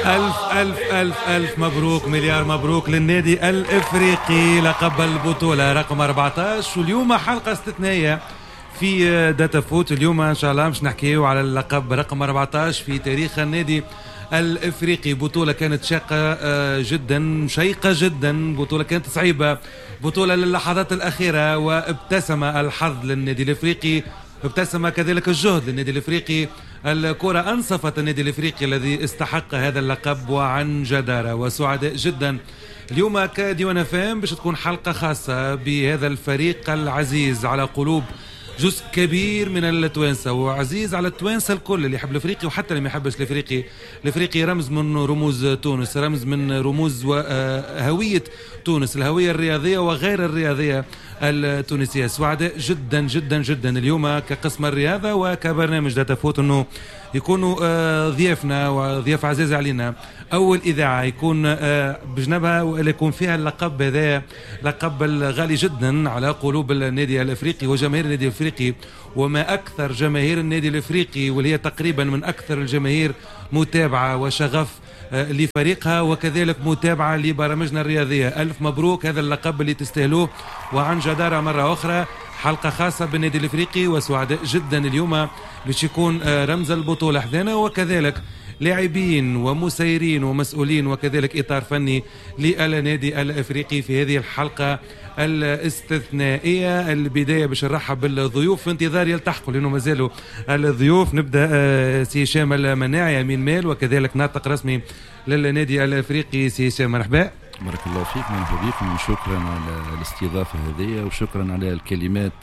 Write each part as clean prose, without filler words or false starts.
ألف مبروك، مليار مبروك للنادي الإفريقي لقب البطولة رقم 14. واليوم حلقة استثنائية في داتا فوت. اليوم إن شاء الله مش نحكيو على اللقب رقم 14 في تاريخ النادي الإفريقي. بطولة كانت شاقة جدا، شيقة جدا، بطولة كانت صعيبة، بطولة للحظات الأخيرة، وابتسم الحظ للنادي الإفريقي، ابتسم كذلك الجهد للنادي الإفريقي. الكرة أنصفت النادي الإفريقي الذي استحق هذا اللقب وعن جدارة، وسعداء جدا اليوم كديوان فام باش تكون حلقة خاصة بهذا الفريق العزيز على قلوب جزء كبير من التوانسة، وعزيز على التوانسة الكل اللي يحب الافريقي وحتى اللي ما يحبش الافريقي. الافريقي رمز من رموز تونس، رمز من رموز وهوية تونس، الهوية الرياضية وغير الرياضية التونسية. سعداء جدا جدا جدا اليوم كقسم الرياضة وكبرنامج داتا فوت انه يكونوا ضيافنا وضياف عزيز علينا. اول اذاعه يكون بجنبها واللي يكون فيها اللقب هذا، لقب الغالي جدا على قلوب النادي الافريقي وجماهير النادي الافريقي، وما اكثر جماهير النادي الافريقي واللي هي تقريبا من اكثر الجماهير متابعه وشغف لفريقها وكذلك متابعه لبرامجنا الرياضيه. الف مبروك، هذا اللقب اللي تستاهلوه وعن جداره مره اخرى. حلقة خاصة بالنادي الافريقي وسعداء جدا اليوم باش يكون رمز البطولة حذانا، وكذلك لاعبين ومسيرين ومسؤولين وكذلك اطار فني للنادي الافريقي في هذه الحلقة الاستثنائية. البداية باش نرحب بالضيوف في انتظار يلتحقوا لانه مازالوا الضيوف. نبدا سي هشام المناعي امين مال وكذلك ناطق رسمي للنادي الافريقي. سي هشام مرحبا. بارك الله فيك، مرحبا بكم، وشكرا على الاستضافة هذه وشكرا على الكلمات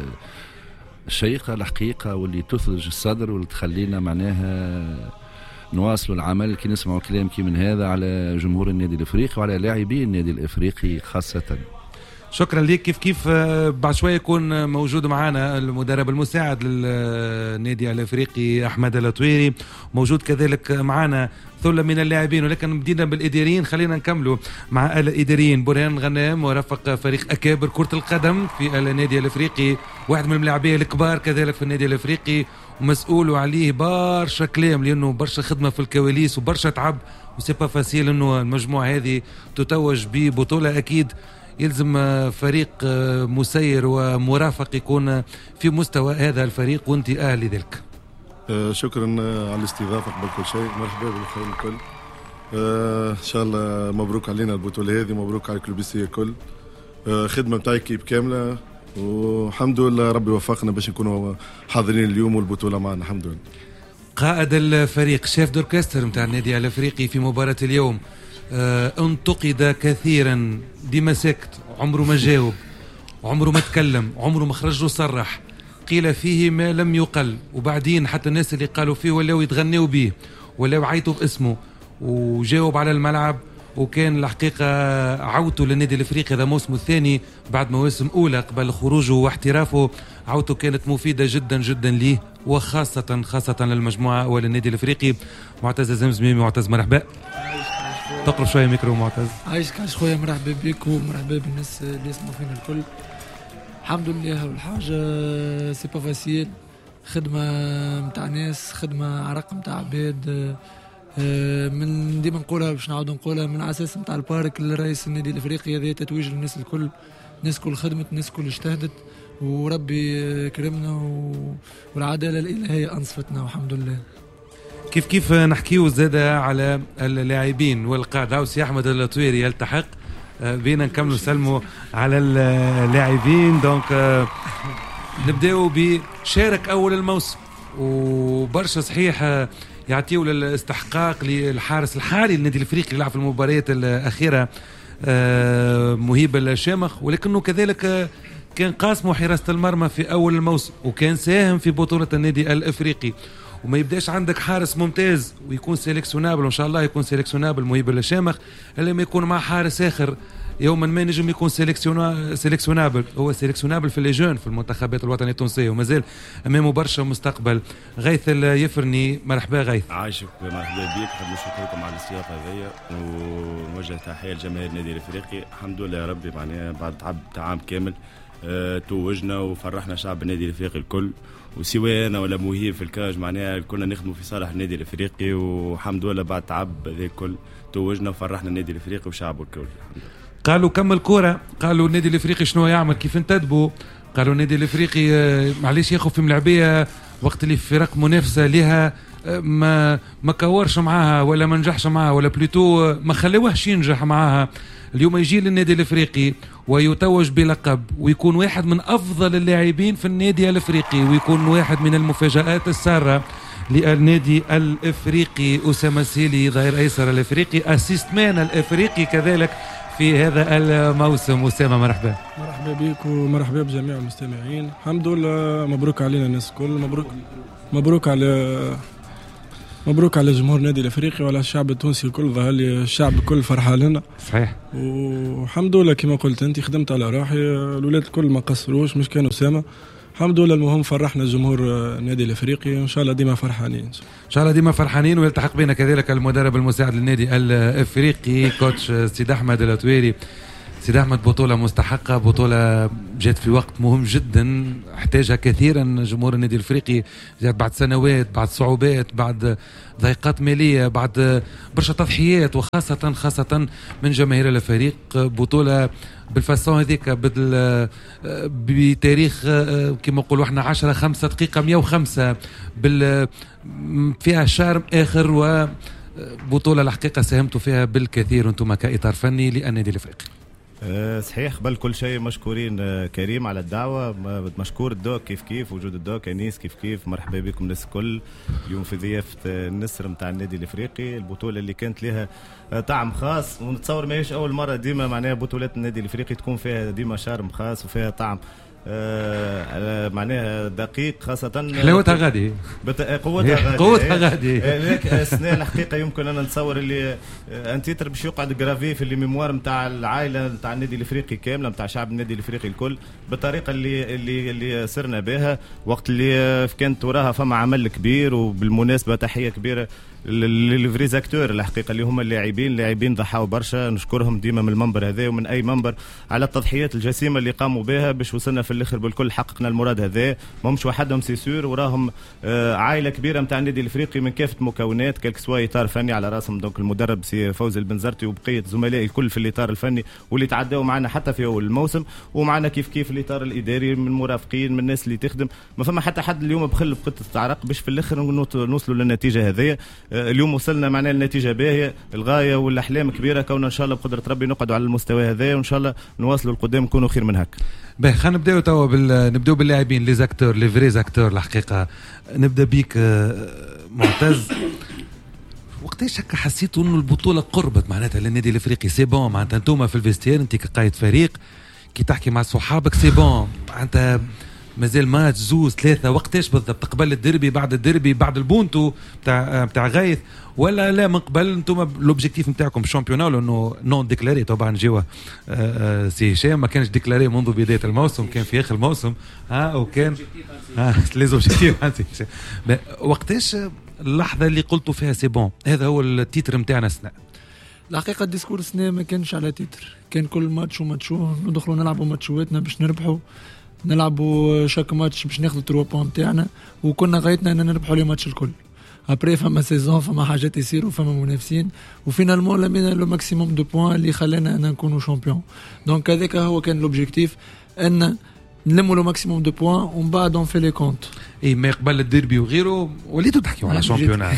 الشيقة الحقيقة واللي تثلج الصدر واللي تخلينا معناها نواصلوا العمل كي نسمعوا كلام كي من هذا على جمهور النادي الافريقي وعلى لاعبين النادي الافريقي خاصة. شكرا لك. كيف بعد شويه يكون موجود معنا المدرب المساعد للنادي الافريقي احمد الطويري، موجود كذلك معنا ثله من اللاعبين، ولكن بدينا بالاداريين. خلينا نكملوا مع الاداريين. برهان غنام ورفق فريق اكابر كره القدم في النادي الافريقي، واحد من اللاعبين الكبار كذلك في النادي الافريقي، ومسؤول عليه برشا كلام لانه برشا خدمه في الكواليس وبرشا تعب، وسي با فاسيل انه المجموعه هذه تتوج ببطوله. اكيد يلزم فريق مسير ومرافق يكون في مستوى هذا الفريق، وانت اهل لذلك. شكرا على الاستضافه قبل كل شيء. مرحبا بالخير الكل. ان شاء الله مبروك علينا البطوله هذه، مبروك على الكلوبيسيه الكل. خدمه بتاعي كيب كامله، والحمد لله ربي وفقنا باش نكونوا حاضرين اليوم والبطوله معنا الحمد لله. قائد الفريق شيف دوركستر نتاع النادي الافريقي في مباراه اليوم، انتقد كثيرا، ديما ساكت، عمره ما جاوب، عمره ما تكلم، عمره ما خرج له صرح، قيل فيه ما لم يقل، وبعدين حتى الناس اللي قالوا فيه ولاو يتغنوا به ولاو يعيطوا باسمه، وجاوب على الملعب. وكان الحقيقة عودته للنادي الافريقي هذا موسمه الثاني بعد مواسم اولى قبل خروجه واحترافه، عودته كانت مفيدة جدا جدا ليه وخاصة للمجموعة وللنادي الافريقي. معتز زمزميمي. معتز مرحبا. تقرب شويه ميكرو معتز. عايشك خويا، مرحبا بك ومرحبا بالناس اللي يسمعوا فينا الكل. الحمد لله. والحاجه سي با فاسيل، خدمه نتاع ناس، خدمه عرق نتاع عباد، من ديما نقولها باش نعاود نقولها، من اساس نتاع البارك لرئيس النادي الافريقي. هذا تتويج للناس الكل، الناس كل خدمت، الناس كل اجتهدت، وربي كرمنا والعداله الالهيه انصفتنا والحمد لله. كيف نحكيو زادة على اللاعبين والقاعدة، عاوز سي أحمد الطويري يلتحق بينا نكملوا سلموا على اللاعبين. دونك نبداو بشارك أول الموسم وبرشا صحيح يعطيو الاستحقاق للحارس الحالي للنادي الافريقي اللي لعب في المباريات الأخيرة مهيب الشامخ، ولكنه كذلك كان قاسمه حراسة المرمى في أول الموسم وكان ساهم في بطولة النادي الافريقي. وما يبداش عندك حارس ممتاز ويكون سيليكسيونابل، وان شاء الله يكون سيليكسيونابل مهيب الشامخ، الا ما يكون مع حارس اخر يوما ما نجم يكون سيليكسيونابل. هو سيليكسيونابل في لي جون في المنتخبات الوطنيه التونسيه ومازال امامه برشا مستقبل. غيث اليفرني. مرحبا غيث. عايشك، مرحبا بك، حاب نشكركم على الاستضافه هذيا ونوجه تحيه لجماهير النادي الافريقي. الحمد لله يا ربي، معناها بعد تعب عام كامل توجنا وفرحنا شعب النادي الافريقي الكل، وسواء انا ولا مهيب في الكاج معناها كنا نخدموا في صالح النادي الافريقي، والحمد لله بعد تعب ذا الكل توجنا وفرحنا النادي الافريقي وشعبه الكل. قالوا كمل كوره، قالوا النادي الافريقي شنو يعمل كيف انتدبوا، قالوا النادي الافريقي معليش ياخذ في ملاعبيه وقت اللي فرق منافسه لها ما كورش معاها ولا ما نجحش معاها ولا بلوتو ما خلوهش ينجح معاها. اليوم يجي للنادي الافريقي ويتوج بلقب ويكون واحد من افضل اللاعبين في النادي الافريقي، ويكون واحد من المفاجآت الساره للنادي الافريقي. اسامه سيلي ظهير ايسر الافريقي، اسيست مان الافريقي كذلك في هذا الموسم. اسامه مرحبا. مرحبا بك ومرحبا بجميع المستمعين. الحمد لله، مبروك علينا الناس الكل، مبروك على جمهور النادي الافريقي وعلى الشعب التونسي الكل. ظهر لي الشعب الكل فرحان لنا صحيح، والحمد لله كما قلت انت خدمت على روحي، الاولاد الكل ما قصروش مش كانوا اسامه. الحمد لله، المهم فرحنا جمهور النادي الافريقي، وان شاء الله ديما فرحانين ان شاء الله ديما فرحانين. ويلتحق بنا كذلك المدرب المساعد للنادي الافريقي كوتش سيد احمد الأتويري. سيد احمد، بطوله مستحقه، بطوله جات في وقت مهم جدا احتاجها كثيرا جمهور النادي الافريقي بعد سنوات، بعد صعوبات، بعد ضيقات ماليه، بعد برشا تضحيات، وخاصه من جماهير الفريق. بطوله بالفاسون هذيك بتاريخ كما نقولوا احنا 10/5 دقيقه 105 فيها شارم اخر، وبطوله الحقيقه ساهمتوا فيها بالكثير انتم كاطار فني للنادي الافريقي. صحيح، قبل كل شيء مشكورين كريم على الدعوة، مشكور الدوك كيف وجود الدوك أنيس كيف مرحبا بكم الناس الكل اليوم في ضيافة النسر متاع النادي الافريقي. البطولة اللي كانت لها طعم خاص، ونتصور ما هيش أول مرة، ديما معناها بطولات النادي الافريقي تكون فيها ديما شارم خاص وفيها طعم معناها دقيق، خاصة حلاوتها غادي، قوتها غادي. السنة الحقيقة يمكن أنا نتصور اللي أنتيتر باش يقعد جرافي في الميموار نتاع العائلة نتاع النادي الافريقي كاملة، نتاع شعب النادي الافريقي الكل، بالطريقة اللي سرنا بها وقت اللي كانت وراها فما عمل كبير. وبالمناسبة تحية كبيرة للفريزاكتور الحقيقة اللي هم اللاعبين ضحاوا برشا، نشكرهم ديما من المنبر هذا ومن أي منبر على التضحيات الجسيمة اللي قاموا بها باش وصلنا في الاخر بالكل حققنا المراد هذا. ماهمش وحدهم سيسور، وراهم عائله كبيره نتاع النادي الافريقي من كافه مكونات كالك سوا اطار فني على راسهم دونك المدرب سي فوزي البنزرتي وبقيه زملائي الكل في الاطار الفني واللي تعداوا معنا حتى في اول الموسم، ومعنا كيف الاطار الاداري من المرافقين من الناس اللي تخدم. ما فما حتى حد اليوم بخل بقطه عرق باش في الاخر نوصلوا للنتيجه هذه. اليوم وصلنا معنا النتيجه باهيه، الغايه والاحلام كبيره، كوننا ان شاء الله بقدره ربي نقعدوا على المستوى هذا، وان شاء الله نواصلوا القدام نكونوا خير من هكا. باهي، خلينا نبداو توا نبداو باللاعبين لي زاكتور لي فري زاكتور الحقيقه. نبدا بيك معتز. وقتاش هكا حسيتوا انه البطوله قربت معناتها للنادي الافريقي؟ سي بون معناتها انتوما في الفيستير، انت كقائد فريق كي تحكي مع صحابك سي بون معناتها مازال ماتش زوز 3. وقتاش بالضبط؟ قبل الديربي، بعد الديربي، بعد البونتو بتاع غايث، ولا لا من قبل؟ انتم لوبجيكتيف نتاعكم الشامبيونال انه نون ديكلاري طبعا جوا سي هشام، ما كانش ديكلاري منذ بدايه الموسم، كان في اخر الموسم وكان لي زوبجيكتيف. وقتاش اللحظه اللي قلتوا فيها سي بون هذا هو التيتر نتاعنا السنه؟ الحقيقه الديسكور السنه ما كانش على تيتر، كان كل ماتش وماتشو ندخلوا نلعبوا ماتشواتنا باش نربحوا، نلعبوا شاك ماتش باش ناخذ 3 بوان تاعنا، وكنا غايتنا ان نربحوا لي ماتش الكل. ابري فما سيزون، فما حاجات يصيروا، فما منافسين، وفينالمون لمينا لو ماكسيموم دو بوان اللي خلانا ان نكونوا شامبيون. دونك هذاك هو كان لوبجيكتيف، ان نلموا لو ماكسيموم دو بوان ومن بعد اون في لي كونت. اي ما قبل الديربي وغيره وليتوا تحكيوا على شامبيونات.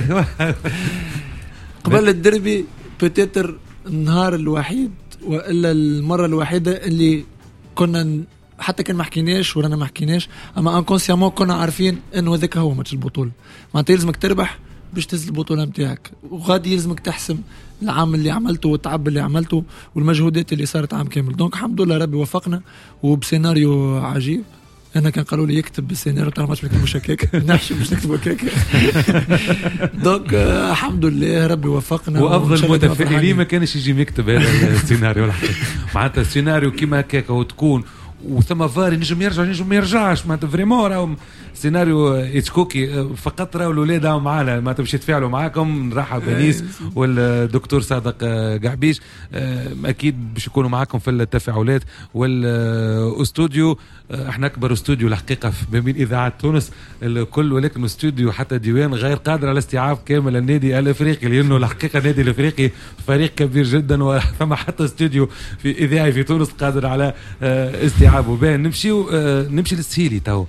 قبل الديربي بوتيتر النهار الوحيد والا المره الوحيده اللي كنا حتى كان ما حكيناش ورانا ما حكيناش، اما انكونسيامون كنا عارفين انه هذاك هو ماتش البطوله. معناتها يلزمك تربح باش تهز البطوله نتاعك، وغادي يلزمك تحسم العام اللي عملته والتعب اللي عملته والمجهودات اللي صارت عام كامل. دونك الحمد لله ربي وفقنا وبسيناريو عجيب. انا كان قالوا لي يكتب بالسيناريو تاع الماتش نكتبوا هكاك، نحشم باش نكتبوا هكاك. دونك الحمد لله ربي وفقنا. وافضل متفائلين ما كانش يجي يكتب هذا السيناريو معناتها السيناريو كيما هكاك وتكون وثم فار نجم يرجع نجم ما يرجعش، معناتها فريمون راهو سيناريو إتشكوكي فقط. راهو الأولاد معانا ما تمشي تفاعلوا معاكم. نرحب بنيس والدكتور صادق قعبيش أكيد باش يكونوا معاكم في التفاعلات والاستوديو. احنا أكبر استوديو الحقيقة بين إذاعة تونس الكل، ولكن استوديو حتى ديوان غير قادر على استيعاب كامل النادي الأفريقي، لأنه الحقيقة النادي الأفريقي فريق كبير جدا وثم حتى استوديو في إذاعي في تونس قادر على استيعابه. بين نمشي للسهيلي تو.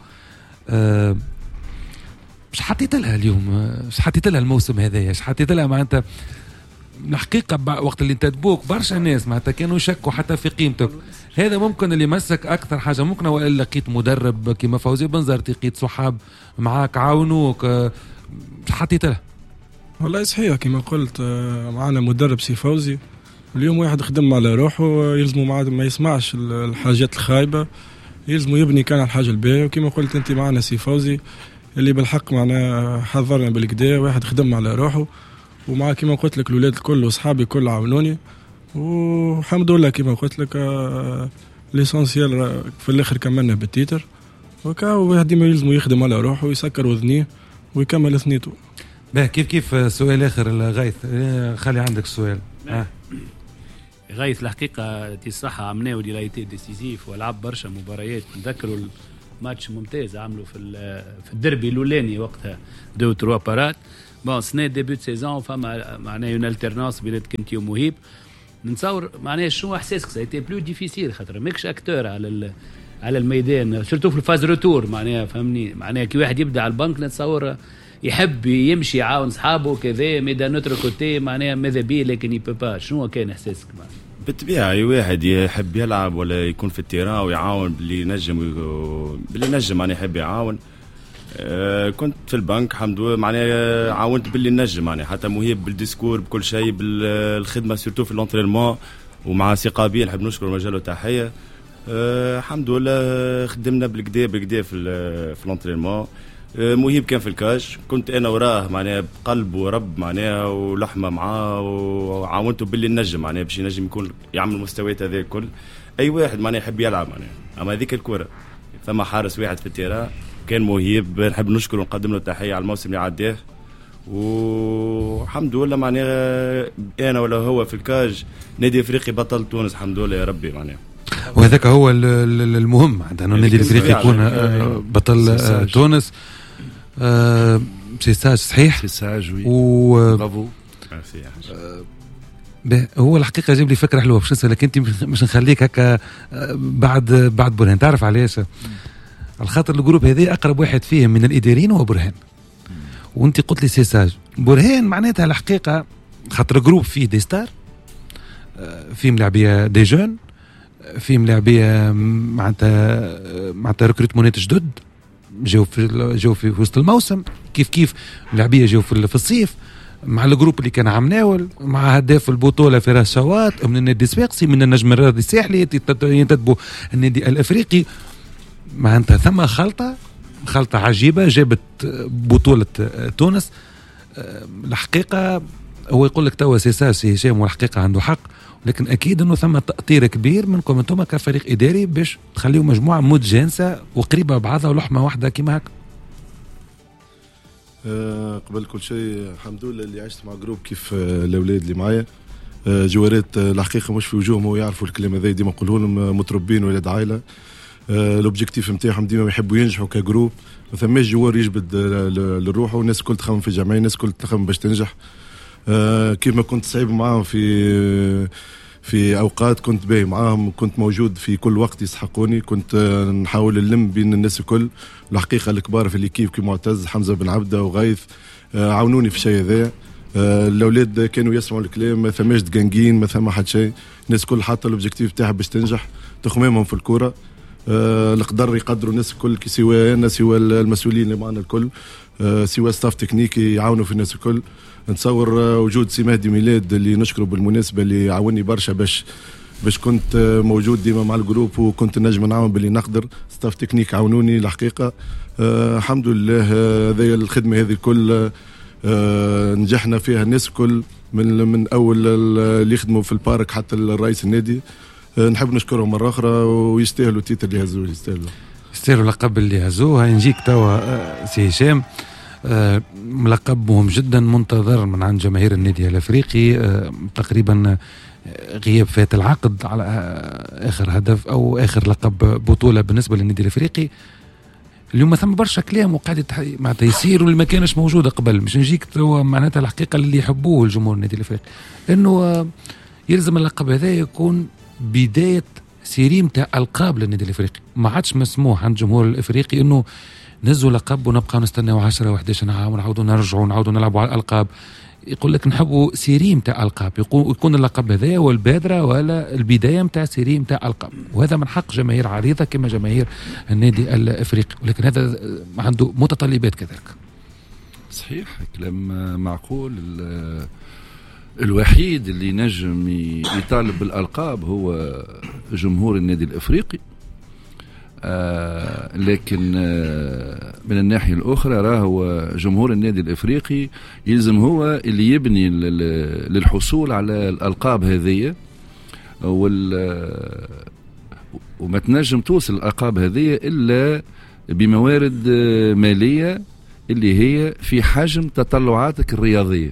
مش حطيت لها اليوم، مش حطيت لها الموسم هذايا، مش حطيت لها معناتها الحقيقة وقت اللي تدبوك برشا الناس معناتها كانوا يشكوا حتى في قيمتك. هذا ممكن اللي مسك أكثر حاجة ممكن، وإلا لقيت مدرب كما فوزي بنزرتي، لقيت صحاب معاك عاونوك، مش حطيت لها؟ والله صحيح كما قلت، معنا مدرب سي فوزي. اليوم واحد خدم على روحه، يلزمه ما يسمعش الحاجات الخايبة، يلزمه يبني كان على الحاجة الباهية. وكما قلت انت معنا سي فوزي اللي بالحق معنا حضرنا بالكدا، واحد خدم على روحه. ومع كما قلت لك الولاد الكل واصحابي الكل عاونوني، والحمد لله كما قلت لك ليسانسيال في الاخر كملنا بالتيتر. وكا واحد ديما يلزمه يخدم على روحه ويسكر وذنيه ويكمل ثنيته. كيف سؤال اخر غيث، خلي عندك السؤال. غيث الحقيقه تي الصحه عملنا ودي لايتي ديسيزيف ولعب برشا مباريات. نذكروا الماتش ممتاز عملوا في الدربي الاولاني وقتها 2-3 بارات. بون سنة ديبيو سيزون فما معناها اون الترنانس بين كنتي ومهيب. نتصور معناها شنو احساسك سايتي بلو ديفيسيل خاطر ماكش اكتور على الميدان سورتو في الفاز روتور معناها فهمني. معناها كي واحد يبدا على البنك نتصور يحب يمشي يعاون صحابه كذا ميدا نوتر كوتي معناها ماذا بيه لكن يبي با. شنو كان احساسك معناها؟ بالطبيعة أي واحد يحب يلعب ولا يكون في التيران ويعاون باللي نجم معناها يحب يعاون. كنت في البنك الحمد لله معناها عاونت باللي نجم معناها حتى مهيب بالديسكور بكل شيء بالخدمة سورتو في الانترينمون ومع ثقة بيه. نحب نشكر مجاله تحية. الحمد لله خدمنا بالكدا في الانترينمون. مهيب كان في الكاش، كنت انا وراه معناها بقلب ورب معناها ولحمه معاه وعاونته باللي نجم معناها باش ينجم يكون يعمل المستويات هذه الكل. اي واحد معناها يحب يلعب معناها، اما هذيك الكره ثم حارس واحد في التيران كان مهيب. نحب نشكره ونقدم له التحيه على الموسم اللي عداه. والحمد لله معناها انا ولا هو في الكاج نادي افريقي بطل تونس الحمد لله يا ربي معناها. وهذاك هو المهم عندنا النادي الافريقي يكون بطل تونس. سيساج صحيح سيساج برافو. هو الحقيقه جاب لي فكره حلوه باش نسالك انت، مش نخليك هكا بعد برهان. تعرف علاش؟ الخاطر الجروب هذا اقرب واحد فيهم من الاداريين هو برهان، وانت قلت لي سيساج. برهان معناتها الحقيقه خاطر جروب فيه دي ستار، فيه ملاعبيه دي جون، فيه ملاعبيه معناتها ريكروتمونات جدد جاو في وسط الموسم، كيف ملاعبيه جاو في الصيف مع الجروب اللي كان عمناول مع هداف البطوله فراس شواط من النادي الصفاقسي من النجم الرياضي الساحلي ينتدبوا النادي الافريقي. معناتها ثم خلطه عجيبه جابت بطوله تونس. الحقيقه هو يقول لك توا سيساسي هشام والحقيقه عنده حق، لكن اكيد انه ثم تأطير كبير منكم انتم كفريق اداري باش تخليوا مجموعه متجانسه وقريبه بعضها ولحمه واحده كيما هكا. قبل كل شيء الحمد لله اللي عشت مع جروب كيف الاولاد اللي معايا جوارات الحقيقه مش في وجوههم ويعرفوا الكلام هذا ديما نقوله لهم، متربين ولاد عائله. الاوبجيكتيف نتاعهم ديما يحبوا ينجحوا كجروب، ما ثماش جوار يجبد للروح، والناس الكل تخمم في الجمعيه، الناس الكل تخمم باش تنجح. كيف ما كنت صعيب معاهم في اوقات كنت باهي معاهم، كنت موجود في كل وقت يسحقوني، كنت نحاول نلم بين الناس الكل. الحقيقه الكبار في الكيف كي معتز حمزه بن عبده وغيث عاونوني في الشيء هذا. الاولاد كانوا يسمعوا الكلام، ما ثماش دقنقين، ما ثم حد شيء، الناس كل حاطه الاوبجيكتيف تاعها باش تنجح، تخمامهم في الكره. القدر يقدروا الناس الكل كي سواء انا سواء المسؤولين اللي معنا الكل، سواء ستاف تكنيكي يعاونوا في الناس الكل. نتصور وجود سي مهدي ميلاد اللي نشكره بالمناسبه اللي عاوني برشا باش كنت موجود ديما مع الجروب وكنت نجم نعاون باللي نقدر. ستاف تكنيك عاونوني الحقيقه. الحمد لله هذه الخدمه هذه الكل نجحنا فيها الناس الكل من اول اللي يخدموا في البارك حتى الرئيس النادي. نحب نشكرهم مره اخرى ويستاهلوا التيتر اللي هزوا يستاهلوا. يستاهلوا اللقب اللي هزوه. نجيك توا سي هشام، لقب مهم جدا منتظر من عند جماهير النادي الافريقي، تقريبا غياب فات العقد على اخر هدف او اخر لقب بطوله بالنسبه للنادي الافريقي. اليوم ثم برشا كلام وقاعد معناتها يصير واللي ما كانش موجوده قبل. مش نجيك توا معناتها الحقيقه اللي يحبوه الجمهور النادي الافريقي انه يلزم اللقب هذا يكون بدايه سيريم تاع القاب للنادي الافريقي. ما عادش مسموح عند الجمهور الافريقي انه نزوا لقب ونبقى نستناو 10 و11 عام ونعاودوا نرجعوا ونعاودوا نلعبوا على الالقاب. يقول لك نحبوا سيريم تاع القاب، يكون اللقب هذا هو البادره ولا البدايه نتاع سيريم تاع القاب، وهذا من حق جماهير عريضه كما جماهير النادي الافريقي، ولكن هذا عنده متطلبات كذلك. صحيح، كلام معقول. الوحيد اللي نجم يطالب بالالقاب هو جمهور النادي الافريقي، لكن من الناحية الأخرى راهو جمهور النادي الإفريقي يلزم هو اللي يبني للحصول على الألقاب هذه، وما تنجم توصل الألقاب هذه إلا بموارد مالية اللي هي في حجم تطلعاتك الرياضية.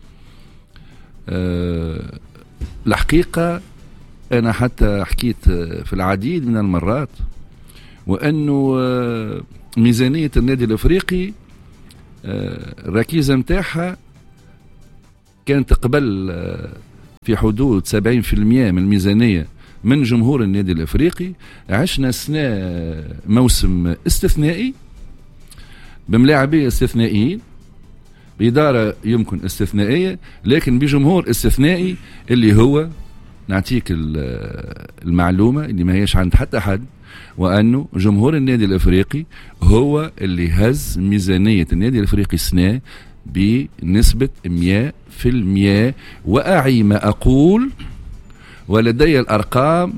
الحقيقة أنا حتى حكيت في العديد من المرات وأنه ميزانية النادي الأفريقي الركيزة متاعها كانت قبل في حدود 70% من الميزانية من جمهور النادي الأفريقي. عشنا سنة موسم استثنائي بملاعبية استثنائيين بإدارة يمكن استثنائية لكن بجمهور استثنائي اللي هو نعطيك المعلومة اللي ما هيش عند حتى حد، وأنه جمهور النادي الأفريقي هو اللي هز ميزانية النادي الأفريقي السنة بنسبة 100%. وأعي ما أقول ولدي الأرقام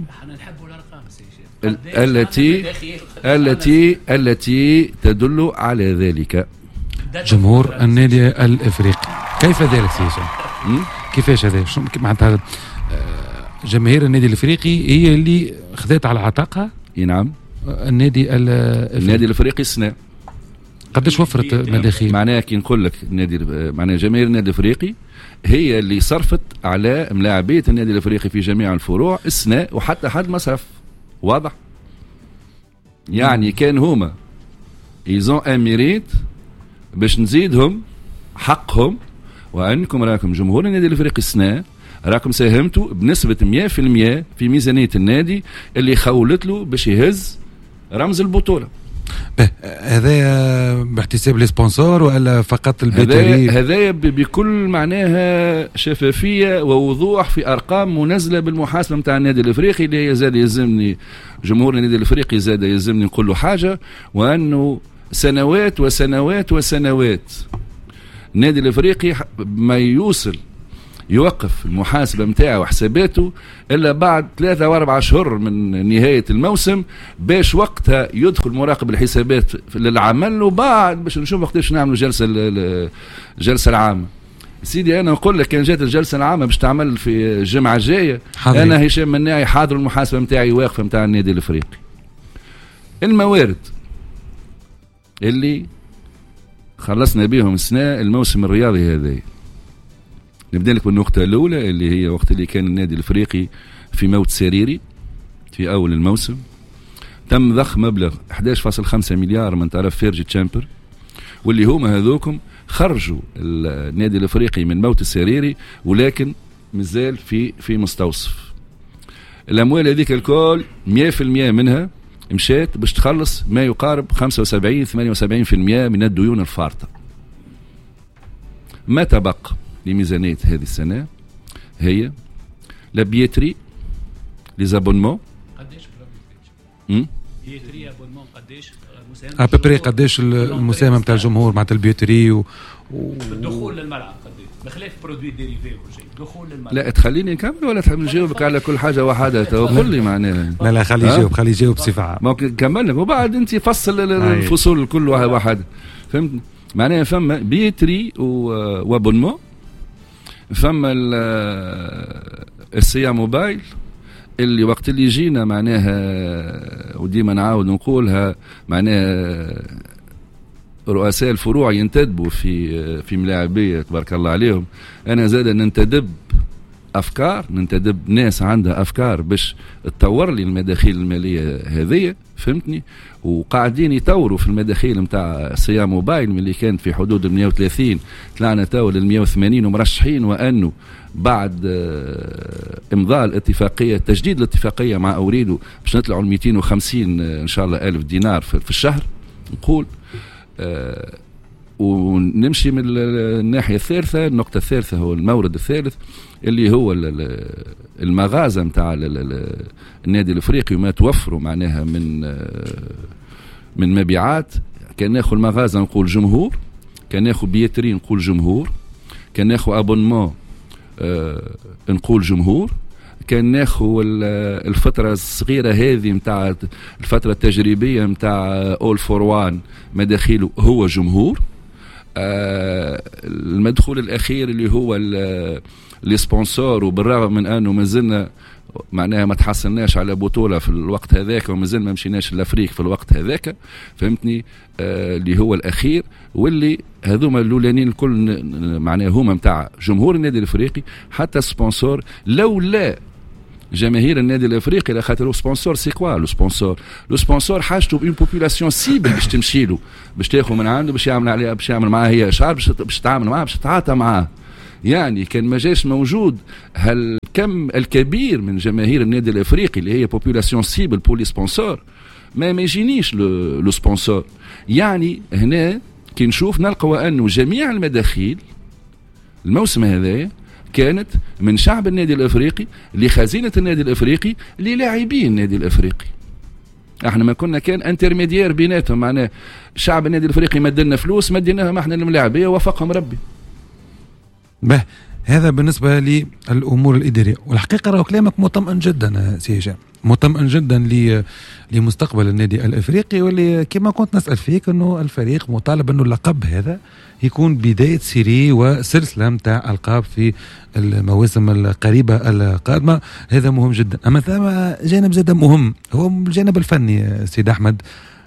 التي تدل على ذلك. جمهور النادي الأفريقي كيف ذلك سيشا؟ كيفاش هذا؟ معناتها جماهير النادي الأفريقي هي اللي خذت على عاتقها نعم النادي الافريقي السنه. قداش وفرت مداخيل؟ معناها كي نقول لك معناها جماهير النادي الافريقي هي اللي صرفت على ملاعبيه النادي الافريقي في جميع الفروع السنه وحتى حد مصرف واضح. يعني كان هما يزون اميريت باش نزيدهم حقهم، وانكم راكم جمهور النادي الافريقي السنه راكم ساهمتوا بنسبة 100% في ميزانية النادي اللي خولت له باش يهز رمز البطولة. هذا باحتساب السبونسور ولا فقط البيتري؟ هذا بكل معناها شفافية ووضوح في أرقام منزلة بالمحاسبة متاع النادي الأفريقي اللي هي زاد يلزمني جمهور النادي الأفريقي زاد يلزمني نقول له حاجة، وأنه سنوات وسنوات وسنوات النادي الأفريقي ما يوقف المحاسبة متاعه وحساباته إلا بعد 3 و4 أشهر من نهاية الموسم باش وقتها يدخل مراقب الحسابات للعمل، وبعد باش نشوف وقتاش نعملوا جلسة العامة. سيدي أنا أقول لك كان جات الجلسة العامة باش تعمل في الجمعة الجاية أنا هشام مناعي حاضر المحاسبة متاعي واقفة متاع النادي الأفريقي. الموارد اللي خلصنا بيهم السنة الموسم الرياضي هذا، نبدأ لك بالنقطة الأولى اللي هي وقت اللي كان النادي الأفريقي في موت سريري في أول الموسم تم ضخ مبلغ 11.5 مليار من طرف فيرجي تشامبر، واللي هما هذوكم خرجوا النادي الأفريقي من موت السريري ولكن مازال في مستوصف. الأموال هذيك الكل 100% منها مشات باش تخلص ما يقارب 75-78% من الديون الفارطة. ما تبقى لميزانية هذه السنة هي لابيتري ليزابونمون قداش بيتري ابونمون قداش ابري قداش المساهمة نتاع الجمهور مع البيوتري الدخول للملعب قداش بخلاف برودوي ديريفي وشيء دخول للملعب. لا تخليني نكمل ولا تحب نجاوبك على كل حاجة وحدة تقول لي معناها؟ لا خلي يجاوب بصفة عامة. ممكن نكمل لك وبعد انت فصل الفصول كل واحد فهمت معناها. فما بيتري وابونمون، فما السيا موبايل اللي وقت اللي جينا معناها وديما نعاود نقولها معناها رؤساء الفروع ينتدبوا في ملاعبية تبارك الله عليهم. أنا زاد ننتدب أفكار، ننتدب ناس عندها أفكار باش تطور لي المداخيل المالية هذه، فهمتني؟ وقاعدين يطوروا في المداخيل متاع سيا موبايل من اللي كانت في حدود 130 طلعنا تو لل 180 ومرشحين، وأنه بعد إمضاء الاتفاقية تجديد الاتفاقية مع أوريدو باش نطلعوا 250 إن شاء الله ألف دينار في الشهر نقول. ونمشي من الناحية الثالثة. النقطة الثالثة هو المورد الثالث اللي هو المغازة متاع النادي الافريقي وما توفروا معناها من مبيعات. كان ناخذ المغازة نقول جمهور، كان ناخذ بيتري نقول جمهور، كان ناخذ ابونمون نقول جمهور، كان ناخذ الفترة الصغيرة هذه متاع الفترة التجريبية متاع اول فور وان مداخيله هو جمهور. المدخول الأخير اللي هو السبونسور، وبالرغم من أنه ما زلنا معناها ما تحصلناش على بطولة في الوقت هذاك وما زلنا ما مشيناش لأفريق في الوقت هذاك، فهمتني؟ اللي هو الأخير، واللي هذوما الأولانيين الكل معناها هما متاع جمهور النادي الأفريقي. حتى السبونسور لولا جماهير النادي الافريقي لخاطر سبونسور سي كوا لو سبونسور حاجته بين بوبولاسيون سيبل باش تمشي له باش تاخذ من عنده باش يعمل عليه باش يعمل معاه هي اشعار باش تعامل معاه باش تتعاطى معاه. يعني كان ما جاش موجود هالكم الكبير من جماهير النادي الافريقي اللي هي بوبولاسيون سيبل بولي سبونسور ما يجينيش لو سبونسور. يعني هنا كي نشوف نلقى انه جميع المداخيل الموسم هذا كانت من شعب النادي الافريقي لخزينة النادي الافريقي للاعبين النادي الافريقي. احنا ما كنا كان انترميديير بيناتهم، معناه شعب النادي الافريقي مدلنا فلوس مديناها ما احنا الملاعبيه وفقهم ربي. به هذا بالنسبه للامور الاداريه، والحقيقه راه كلامك مطمئن جدا سي هشام، مطمئن جدا لمستقبل النادي الافريقي، واللي كما كنت نسال فيك انه الفريق مطالب انه اللقب هذا يكون بدايه سيري وسلسله متاع القاب في المواسم القريبه القادمه. هذا مهم جدا. اما ثم جانب زاد مهم هو الجانب الفني سيد احمد.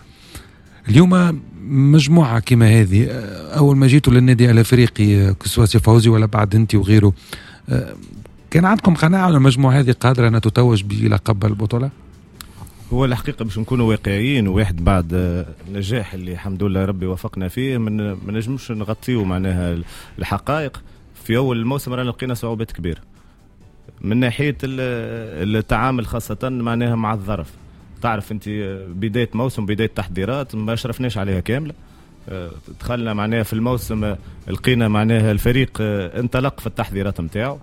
اليوم مجموعه كما هذه اول ما جيتوا للنادي الافريقي كسوا سي فوزي ولا بعد انت وغيره، كان عندكم قناعه ان المجموعه هذه قادره ان تتوج بلقب البطوله؟ هو الحقيقة باش نكونوا واقعيين، وواحد بعد النجاح اللي الحمد لله ربي وفقنا فيه ما نجمش نغطيو معناها الحقائق. في أول الموسم رانا لقينا صعوبات كبيرة من ناحية التعامل خاصة معناها مع الظرف. تعرف أنت بداية موسم بداية تحضيرات ما شرفناش عليها كاملة. دخلنا معناها في الموسم لقينا معناها الفريق انطلق في التحضيرات متاعه.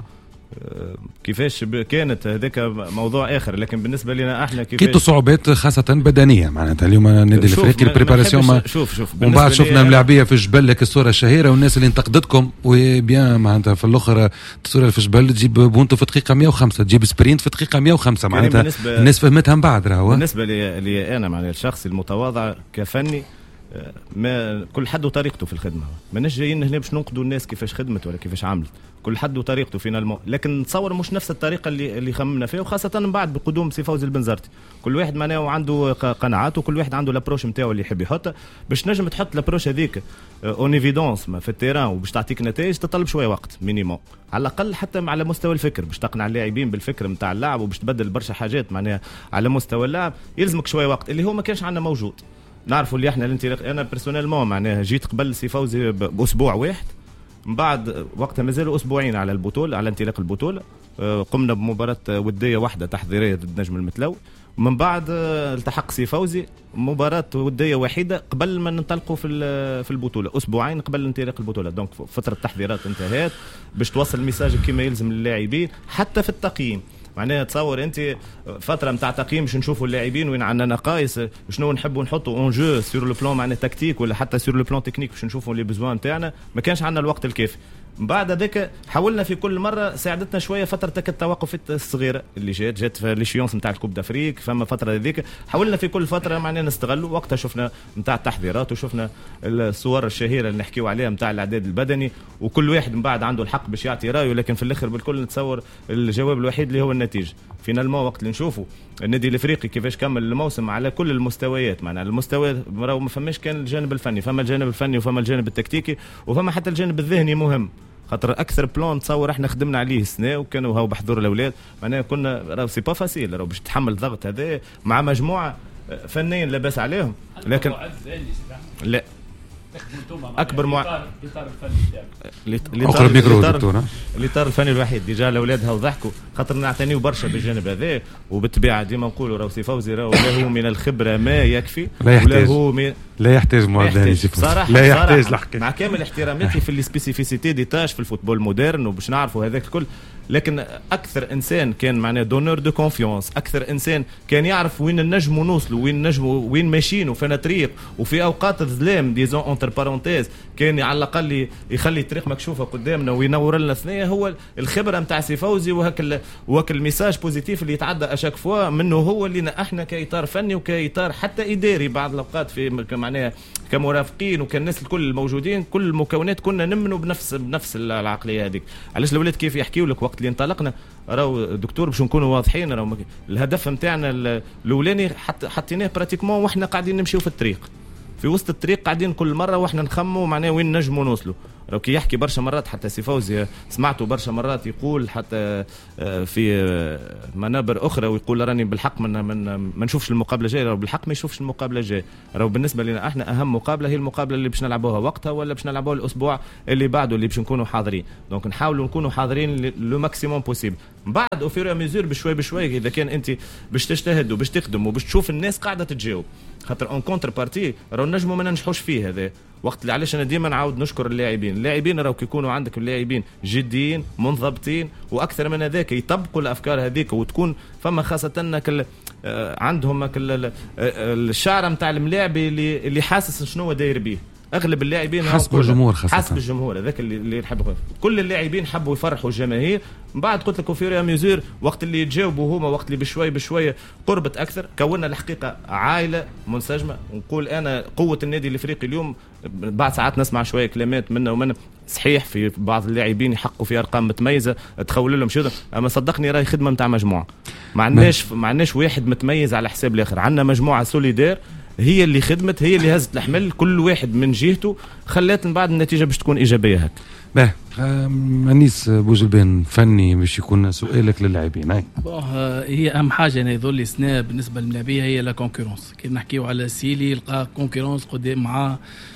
كيفاش كانت هذاك موضوع اخر، لكن بالنسبه لنا احنا كيفاش كيتو صعوبات خاصه بدنيه معناتها اليوم النادي الافريقي البريباراسيون ما شوف ومن بعد شفنا ملاعبيه في جبل لك الصوره الشهيره والناس اللي انتقدتكم وبيان معناتها في الاخر الصوره في جبل تجيب بونتو في دقيقه 105، تجيب سبرينت في دقيقه 105 معناتها الناس فهمتها من بعد. راهو بالنسبه لي انا معناها الشخصي المتواضع كفني، ما كل حد وطريقته في الخدمه، ماناش جايين هنا باش ننقدوا الناس كيفاش خدمت ولا كيفاش عملت، كل حد وطريقته فينا لكن نتصور مش نفس الطريقه اللي خممنا فيها، وخاصه من بعد بقدوم سي فوزي البنزرتي. كل واحد معناه عنده قناعاته وكل واحد عنده لابروش نتاعو اللي يحب يحطها باش نجم تحط لابروش هذيك اون ايفيدونس في التيران وباش تعطيك نتائج. تطلب شويه وقت مينيموم على الاقل حتى على مستوى الفكر باش تقنع اللاعبين بالفكر نتاع اللعب وباش تبدل برشا حاجات معناها على مستوى اللعب. يلزمك شويه وقت اللي هو ما كانش عندنا موجود. نعرفوا اللي احنا انا بيرسونيلمون معناها جيت قبل سي فوزي باسبوع واحد، من بعد وقتها مازالوا اسبوعين على البطوله على انطلاق البطوله، قمنا بمباراه وديه واحده تحضيريه ضد نجم المتلوي، ومن بعد التحق سي فوزي مباراه وديه وحيده قبل ما ننطلقوا في البطوله، اسبوعين قبل انطلاق البطوله. دونك فتره التحضيرات انتهت باش توصل ميساج كما يلزم للاعبين. حتى في التقييم معناها تصور انت فتره نتاع تقييم باش نشوفوا اللاعبين وين عندنا نقائص، شنو نحبوا نحطوا اون جو سور لو بلان معناها تكتيك ولا حتى سور لو بلان تكنيك باش نشوفوا لي بيزوان نتاعنا. ما كانش عندنا الوقت الكافي. بعد ذاك حاولنا في كل مره ساعدتنا شويه فتره التوقف الصغيره اللي جات في ليشيونس نتاع الكوب دافريك، فما فتره هذيك حاولنا في كل فتره معناها نستغلوا وقتها. شفنا نتاع التحضيرات وشفنا الصور الشهيره اللي نحكيو عليها نتاع الاعداد البدني، وكل واحد من بعد عنده الحق باش يعطي رايه، لكن في الاخر بالكل نتصور الجواب الوحيد اللي هو النتيجه. فينالمون وقت اللي نشوفوا النادي الافريقي كيفاش كمل الموسم على كل المستويات، معناها المستوى راهو ما فماش كان الجانب الفني، فما الجانب الفني وفما الجانب التكتيكي وفما حتى الجانب الذهني مهم، خاطر اكثر بلان تصور احنا خدمنا عليه السنه وكانوا هاو بحضور الاولاد، معناها كنا راهو سي با فاسيل راهو باش تحمل الضغط هذا مع مجموعه فنيا لا باس عليهم، لكن لا اكبر الاطار الفني الوحيد ديجا الاولاد هاو ضحكوا خاطر نعتنيو برشا بالجانب هذا، وبالطبيعه ديما نقولوا راهو سي فوزي راهو له من الخبره ما يكفي، لا يحتاج معدل صراحه لا يحتاج الحكي مع كامل احتراماتي في السبيسيفيسيتي دي تاش في الفوتبول مودرن وباش نعرفوا هذاك الكل، لكن اكثر انسان كان معناه دونور دو كونفيونس، اكثر انسان كان يعرف وين النجم نوصلوا وين ماشيين وفينا طريق، وفي اوقات الظلام ديزون اونتر بارونتيز كان على الاقل يخلي الطريق مكشوفه قدامنا وينور لنا ثنيه. هو الخبره نتاع سي فوزي وهك الميساج بوزيتيف اللي يتعدى اشاك فوا منه هو اللي احنا كاطار فني وكاطار حتى اداري بعض الاوقات في معناها كمرافقين وكالناس الكل الموجودين كل المكونات كنا نمنوا بنفس العقليه هذيك. علاش الاولاد كيف يحكيوا لك وقت اللي انطلقنا راهو دكتور باش نكونوا واضحين، راهو الهدف نتاعنا الاولاني حطيناه براتيكمون واحنا قاعدين نمشيو في الطريق، في وسط الطريق قاعدين كل مره واحنا نخموا معناه وين نجموا نوصلوا. راهو كي يحكي برشا مرات حتى سي فوزي سمعته برشا مرات يقول حتى في منابر اخرى ويقول راني بالحق ما نشوفش المقابله جايه، راهو بالحق ما يشوفش المقابله جايه. راهو بالنسبه لنا احنا اهم مقابله هي المقابله اللي باش نلعبوها وقتها ولا باش نلعبوها الاسبوع اللي بعده اللي باش نكونوا حاضرين، دونك نحاولوا نكونوا حاضرين لو ماكسيموم بوسيبل. بعد او فيرو ميزور بشوي بشوي اذا كان انت باش تجتهد وباش تخدم وباش تشوف الناس قاعده تتجاوب، خاطر اون كونتر بارتي راهو نجموا ما ننجحوش فيه هذا وقت اللي علاش انا ديما نعاود نشكر اللاعبين راهو كيكونوا عندك اللاعبين جديين منضبطين واكثر من هذاك يطبقوا الافكار هذيك وتكون فما خاصه عندهم الشعره نتاع الملاعب اللي حاسس شنو داير بيه. اغلب اللاعبين حسب الجمهور خاصه حسب الجمهور هذاك اللي يحب كل اللاعبين حبوا يفرحوا الجماهير. من بعد قلت لك فيريا ميزور وقت اللي يتجاوبوا هما وقت اللي بشوي بشوي قربت اكثر كونا الحقيقه عائله منسجمه. ونقول انا قوه النادي الافريقي اليوم بعد ساعات نسمع شويه كلمات منا ومن صحيح في بعض اللاعبين يحققوا في ارقام متميزه تخول لهم شو، اما صدقني راهي خدمه نتاع مجموعه ما عندناش واحد متميز على حساب الاخر، عندنا مجموعه سوليدير هي اللي خدمت هي اللي هزت الحمل كل واحد من جهته خلات من بعد النتيجه باش تكون ايجابيه هك. باه انيس بوجلبان فني باش يكون سؤالك للاعبين هي اهم حاجه انا يظل لي سنه بالنسبه للملاعبيه هي لا كونكورونس. كي نحكيو على سيلي لقى كونكورونس قدام مع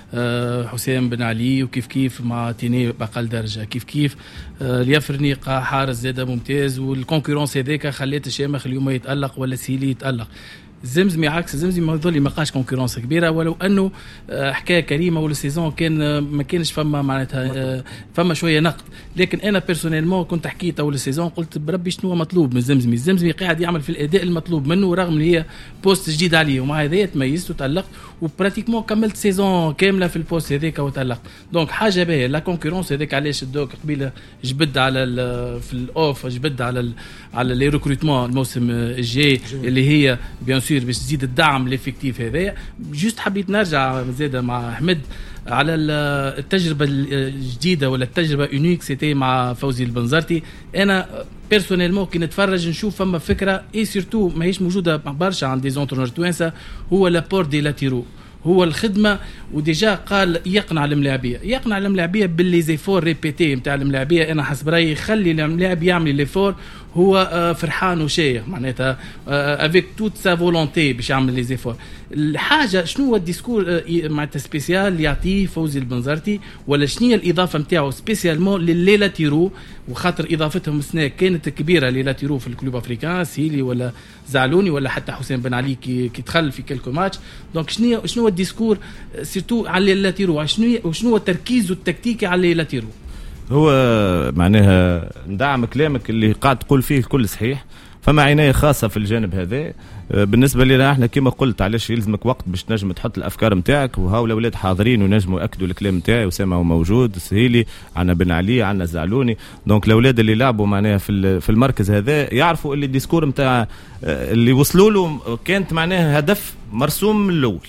حسام بن علي وكيف مع تيني باقل درجه كيف اليفرني لقى حارس زاده ممتاز والكونكورونس هذاك خلات الشامخ اليوم يتالق ولا سيلي يتالق. الزمزمي عكس الزمزمي ما يظل ما بقاش كونكورونس كبيره ولو انه حكايه كريمه ولا سيزون كان ما كانش فما معناتها فما شويه نقد، لكن انا بيرسونيلمون كنت حكيت اول سيزون قلت بربي شنو مطلوب من الزمزمي قاعد يعمل في الاداء المطلوب منه رغم اللي هي بوست جديد عليه، ومع هذا تميزت وتالقت وبراتيكمون كملت سيزون كامله في البوست هذاك وتالقت. دونك حاجه باهيه لا كونكورونس هذاك. علاش الدوك قبيله جبد على في الاوف جبد على لي ريكروتمون الموسم الجاي اللي هي بيان سور باش تزيد الدعم للافكتيف هذايا. جوست حبيت نرجع زاده مع احمد على التجربه الجديده ولا التجربه يونيك سيتي مع فوزي البنزرتي. انا بيرسونيلمون كي نتفرج نشوف فما فكره اي سورتو ماهيش موجوده برشا عند دي زونترونور توانسه، هو لابور دي لاتيرو، هو الخدمه. وديجا قال يقنع الملاعبيه باللي زيفور ريبيتي نتاع الملاعبيه. انا حسب رايي يخلي الملاعب يعمل ليفور هو فرحان وشايخ معناتها افيك توت سا فولونتي باش يعمل لي زيفور. الحاجه شنو هو الديسكور معناتها سبيسيال اللي يعطيه فوزي البنزرتي ولا شنو هي الاضافه نتاعو سبيسيالمون لليلاتيرو، وخاطر اضافتهم السنه كانت كبيره ليلاتيرو في الكلوب افريكان سيلي ولا زعلوني ولا حتى حسام بن علي كي دخل في كلكو ماتش. دونك شنو هو الديسكور سيرتو على اللاتيرو، شنو هو تركيزه التكتيكي على اللاتيرو؟ هو معناها ندعم كلامك اللي قاعد تقول فيه الكل صحيح. فما عنايه خاصه في الجانب هذا. بالنسبه لنا احنا كما قلت علاش يلزمك وقت باش تنجم تحط الافكار نتاعك، وهاو الاولاد حاضرين ونجموا ياكدوا الكلام نتاعي. وسامه موجود، سهيلي، عندنا بن علي، عندنا زعلوني. دونك الاولاد اللي لعبوا معناها في المركز هذا يعرفوا اللي الديسكور نتاع اللي وصلوا له كانت معناها هدف مرسوم من الاول.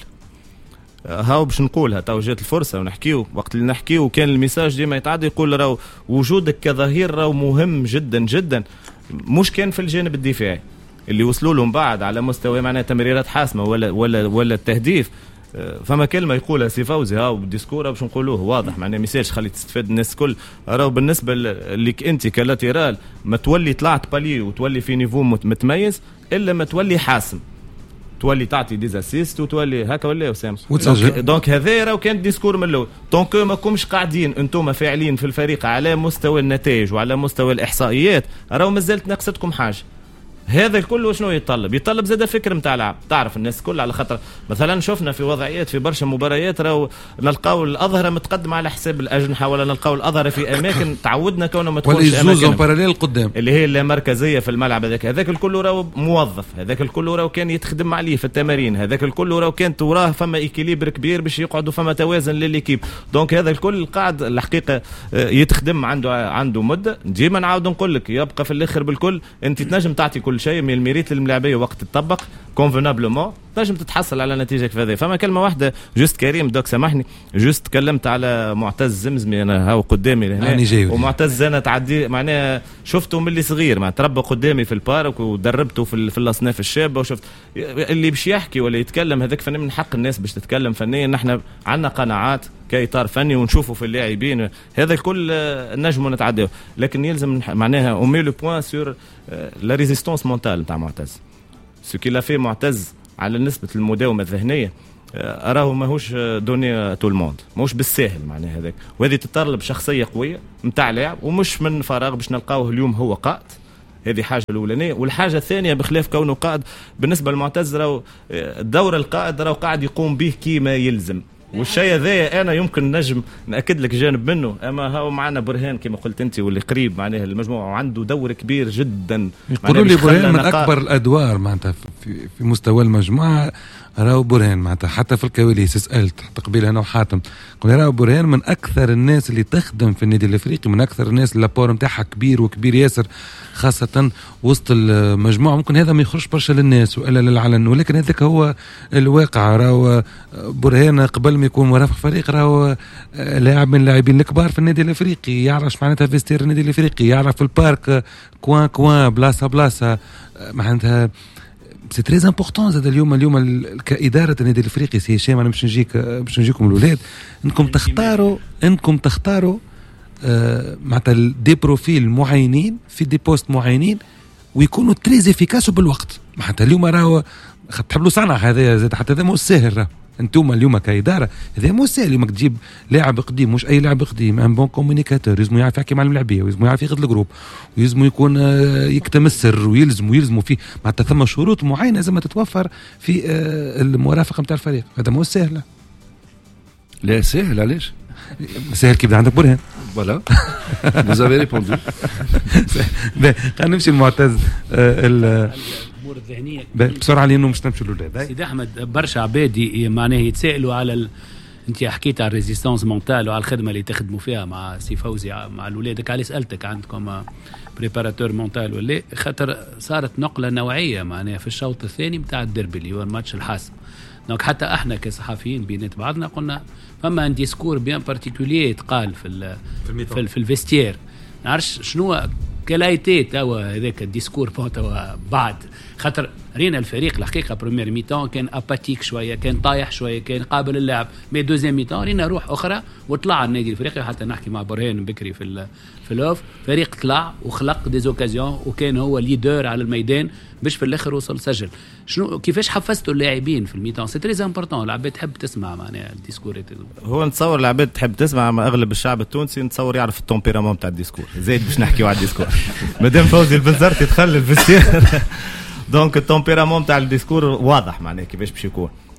هاو باش نقولها تو جات الفرصه ونحكيو. وقت اللي نحكيو كان الميساج ديما يتعدى يقول راهو وجودك كظهير راهو مهم جدا جدا، مش كان في الجانب الدفاعي اللي وصلوا لهم بعد على مستوى معناها تمريرات حاسمه ولا التهديف. فما كلمه يقولها سي فوزي هاو بالديسكور باش نقولوه واضح، معناها ميساج خلي تستفاد الناس الكل. راهو بالنسبه لك انت كلاتيرال ما تولي طلعت بالي وتولي في نيفو متميز الا ما تولي حاسم، تولي تعطي ديزاسيست وتولي هكا ولا وسام. دونك هذا راهو كان ديسكور من الاول. دونك ما كومش قاعدين انتم فاعلين في الفريق على مستوى النتائج وعلى مستوى الاحصائيات، راهو مازالت ناقصتكم حاجه. هذا الكل شنو يطلب زاد فكر نتاع لعب. تعرف الناس كل على خاطر مثلا شفنا في وضعيات في برشا مباريات راهو نلقاو الاظهره متقدم على حساب الاجنحه، ولا نلقاو الاظهره في اماكن تعودنا كونه ما تكونش اماكن باراليل قدام اللي هي اللامركزيه في الملعب. هذاك الكل راهو موظف، هذاك الكل راهو كان يتخدم عليه في التمارين، هذاك الكل راهو كانت وراه فما ايكيليبر كبير باش يقعدوا فما توازن لليكيب. دونك هذا الكل قاعد الحقيقه يتخدم عنده مده. ديما نعاود نقول لك يبقى في الاخر بالكل انت تنجم تعطي كل شيء من الميريت الملاعبيه وقت تطبق كونفنابلومون تنجم تتحصل على نتيجه كذا. فما كلمه واحده جوست كريم دوك سامحني، جوست تكلمت على معتز زمزمي، انا هاو قدامي هنا ومعتز انا تعدي معناها شفته من اللي صغير ما تربى قدامي في البارك ودربته في الاصناف الشابه، وشفت اللي باش يحكي ولا يتكلم هذاك فنان من حق الناس باش تتكلم فنيا. نحن عندنا قناعات كاطار فني ونشوفوا في اللاعبين هذا الكل نجموا نتعداو، لكن يلزم معناها اومي لو بوين سور لا ريزيستونس مونتال نتاع معتز. سو كي لا في معتز على نسبه المداومه الذهنيه اراه ماهوش دوني تو الموند، ماهوش بالساهل معناها هذاك. وهذه تتطلب شخصيه قويه نتاع لاعب ومش من فراغ باش نلقاوه اليوم هو قائد. هذه حاجه الاولانيه. والحاجه الثانيه بخلاف كونه قائد بالنسبه للمعتز راهو دور القائد راهو قاعد يقوم به كيما يلزم، والشيء هذا انا يمكن نجم ناكد لك جانب منه. اما هو معنا برهان كما قلت انت واللي قريب معناها المجموعه وعنده دور كبير جدا. يقولوا لي برهان من اكبر الادوار معناتها في مستوى المجموعه. راهو برهان معناتها حتى في الكواليس سالت حتى قبيل انا وحاتم قلنا راهو برهان من اكثر الناس اللي تخدم في النادي الافريقي، من اكثر الناس اللي لابور نتاعها كبير وكبير ياسر خاصه وسط المجموعه. ممكن هذا ما يخرجش برشا للناس والا للعلن، ولكن هذاك هو الواقع. راهو برهان قبل ما يكون مرافق فريق راهو لاعب من اللاعبين الكبار في النادي الافريقي، يعرف معناتها فيستير النادي الافريقي، يعرف البارك كوان بلاصه بلاصه معناتها. سي تريز امبورطون زاد اليوم كاداره النادي الافريقي. سي هشام انا باش نجيكم الاولاد انكم تختاروا معناتها دي بروفيل معينين في دي بوست معينين ويكونوا تريز افيكاس بالوقت. معناتها اليوم راهو تحب صنع هذا زاد حتى هذا مو ساهل. انتم اليوم كاداره هذا مو سهل. اليوم تجيب لاعب قديم، مش اي لاعب قديم، ان بون كومونيكاتور، يلزم يعرف يحكي مع الملاعبيه، ويلزم يعرف ياخذ الجروب، ويلزم يكون يكتم السر، ويلزم فيه معناتها ثم شروط معينه لازم تتوفر في المرافقه نتاع الفريق. هذا مو سهل. لا سهل علاش؟ سهل كيف عندك برهان فوالا vous avez répondu. خلينا نمشي المعتز الامور الذهنيه بسرعه لانه مش نمشي الاولاد. سيدي احمد برشا عباد معناه يتسائلوا على انت حكيت على الريزيستانس مونتال وعلى الخدمه اللي تخدموا فيها مع سي فوزي مع الاولاد. علي سالتك عندكم بريباراتور مونتال ولا خاطر صارت نقله نوعيه معناها في الشوط الثاني نتاع الديربي اللي هو الماتش الحاسم. دونك حتى احنا كصحفيين بينات بعضنا قلنا فما ان ديسكور بيان بارتيكولير يتقال في الفيستير. نعرفش شنو كلايتي توا هذاك الديسكور توا بعد خاطر رينا الفريق الحقيقه بروميير ميتون كان اباتيك شويه، كان طايح شويه، كان قابل اللعب. مي دوزيام ميتون رينا روح اخرى وطلع النادي الافريقي. حتى نحكي مع برهان بكري في الاوف، فريق طلع وخلق دي اوكازيون وكان هو ليدر على الميدان باش في الاخر وصل سجل. شنو كيفاش حفزتوا اللاعبين في الميتون؟ سي تريز امبورطون. العباد تحب تسمع معناها الديسكور. هو نتصور العباد تحب تسمع، ما اغلب الشعب التونسي نتصور يعرف التومبيرامون تاع الديسكور. زيد باش نحكيوا على الديسكور مادام فوزي البنزرت يتخلل في السير. دونك التومبيرامون تاع الديسكور واضح معناه كيفاش باش يكون.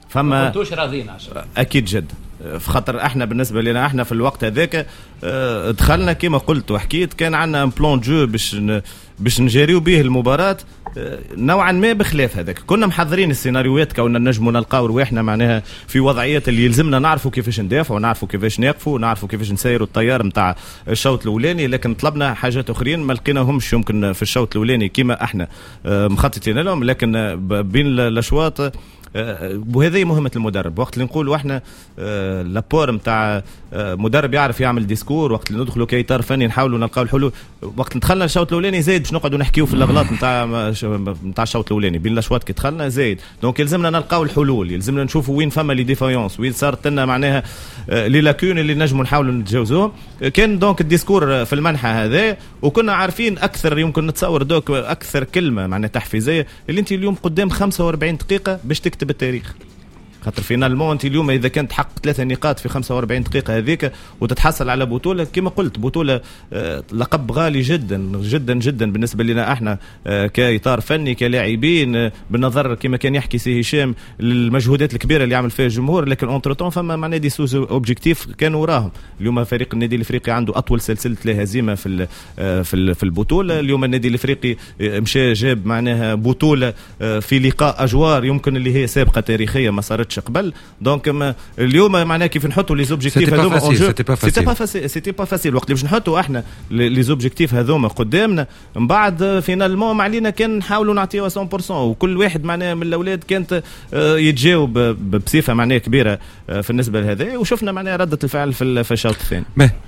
فما كنتوش راضيين عشان اكيد جدا. في خاطر احنا بالنسبه لنا احنا في الوقت هذاك دخلنا كما قلت وحكيت كان عندنا ان بلان جو باش نجاريو به المباراه نوعا ما بخلاف هذاك. كنا محضرين السيناريوهات كوننا نجموا نلقاو رواحنا معناها في وضعيات اللي يلزمنا نعرفوا كيفاش ندافعوا ونعرفوا كيفاش نقفوا ونعرفوا كيفاش نسيروا التيار نتاع الشوط الاولاني. لكن طلبنا حاجات اخرين ما لقيناهمش يمكن في الشوط الاولاني كما احنا مخططين لهم. لكن بين الاشواط وهذه مهمة المدرب. وقت اللي نقولوا احنا لابور نتاع مدرب يعرف يعمل ديسكور، وقت اللي ندخلوا كاطار فني نحاولوا نلقاو الحلول. وقت ندخلنا الشوط الاولاني زايد باش نقعدوا نحكيوا في الاغلاط نتاع الشوط الاولاني بين الاشواط كي دخلنا زايد. دونك يلزمنا نلقاو الحلول، يلزمنا نشوفوا وين فما لي ديفايونس، وين صارت لنا معناها لي لاكون اللي نجموا نحاولوا نتجاوزوهم. كان دونك الديسكور في المنحى هذا، وكنا عارفين اكثر يمكن نتصور دوك اكثر كلمه معناها تحفيزيه اللي انت اليوم قدام 45 دقيقه باش تكتب التاريخ. خاطر فينالمون انت اليوم اذا كنت تحقق 3 نقاط في 45 دقيقه هذيك وتتحصل على بطوله كما قلت بطوله لقب غالي جدا جدا جدا بالنسبه لنا احنا كاطار فني كلاعبين، بالنظر كما كان يحكي سي هشام للمجهودات الكبيره اللي عمل فيها الجمهور. لكن اونتر طون فما معناه دي سوز اوبجيكتيف كانوا وراهم. اليوم فريق النادي الافريقي عنده اطول سلسله لا هزيمه في البطوله. اليوم النادي الافريقي مشى جاب معناها بطوله في لقاء اجوار يمكن اللي هي سابقه تاريخيه ما صارتش قبل. دونك اليوم معناها كيف نحطوا لي زوبجيكتيف هذوما سيتي با فاسيل. وقت اللي باش نحطوا احنا لي زوبجيكتيف هذوما قدامنا من بعد فينالمون علينا كان نحاولوا نعطيوها 100%. وكل واحد معناها من الاولاد كانت يتجاوب بصفه معناها كبيره في النسبه لهذا. وشفنا معناها رده الفعل في الشوط الثاني.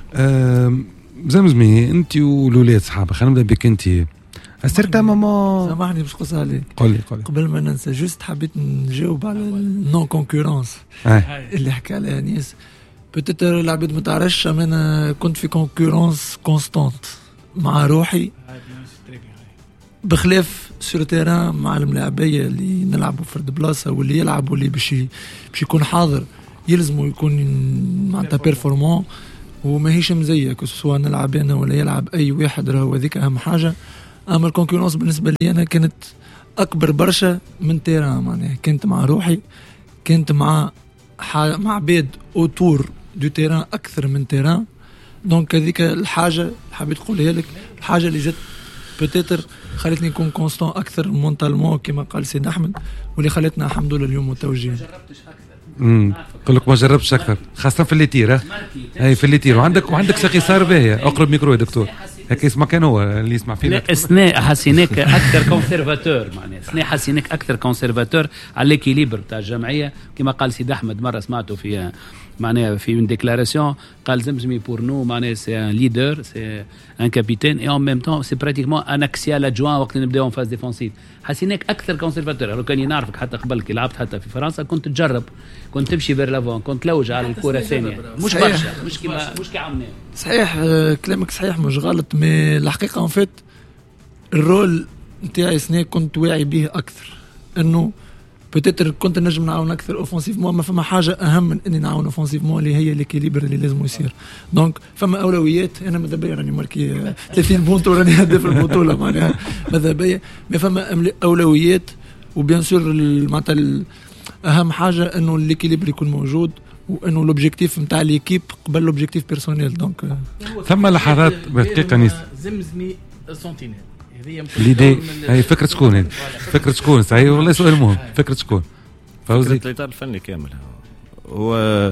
زمزمي انت والولاد صحابه، خلينا نبدا بك انت. أسرت ماما سامحني باش قص عليك. قولي قبل ما ننسى جوست حبيت نجاوب على النون كونكورونس اللي حكى عليها نيس. بتتر العباد ما تعرفش انا كنت في كونكورونس كونستانت مع روحي بخلاف سور تيران مع الملاعبيه اللي نلعبوا فرد بلاصه واللي يلعب واللي باش يكون حاضر يلزموا يكون معناتها بيرفورمون وما هيش مزيك سواء نلعب انا ولا يلعب اي واحد. راهو هذيك اهم حاجه. اما الكونكورونس بالنسبه لي انا كانت اكبر برشا من تيران. معناها كنت مع روحي، كنت مع عباد اوتور دو تيران اكثر من تيران. دونك هذيك الحاجه اللي حبيت نقولها لك، الحاجه اللي جت بتاتر خلتني نكون كونستون اكثر مونتالمون كما قال سيد احمد، واللي خلتنا الحمد لله اليوم متوجين. قل لك ما جربتش اكثر خاصه في الليتير. اي في الليتير. وعندك ساقي صار باهيه. اقرب ميكرو يا دكتور هيك يسمع. كان هو اللي يسمع فينا. اثناء حسيناك اكثر كونسيرفاتور. معناها اثناء حسيناك اكثر كونسيرفاتور على ليكيليبر تاع الجمعيه كما قال سيد احمد مره سمعته في معناها في une déclaration قال زمزمي pour nous معناها c'est un leader, c'est un capitaine et en même temps c'est pratiquement un axial adjoint وقت نبداو فاز ديفونسيف. حسيناك اكثر كونسيرفاتور. لو كان نعرفك حتى قبل كي لعبت حتى في فرنسا كنت تجرب، كنت تمشي فير لافون، كنت تلوج على الكره الثانيه مش برشا مش كعمنا. صحيح كلامك صحيح مش غلط. مي الحقيقه ان فيت الرول نتاعي سنة كنت واعي به اكثر انه بتتر كنت نجم نعاون اكثر اوفنسيفمون. ما فما حاجه اهم من اني نعاون اوفنسيفمون اللي هي ليكيليبر اللي لازم يصير. دونك فما اولويات. انا ماذا بيا راني ماركي 30 بونت وراني هدف البطوله معناها ماذا بيا. ما فما اولويات وبيان سور معناتها اهم حاجه انه الليكيليبر يكون موجود وانه لوبجيكتيف نتاع ليكيب قبل لوبجيكتيف بيرسونيل. دونك ثم لحظات دقيقه نيس زمزمي سنتينيل ليدي. هي فكرة شكون هذه؟ فكرة شكون؟ صحيح والله سؤال مهم. فكرة شكون؟ فوزي الإطار الفني كامل هو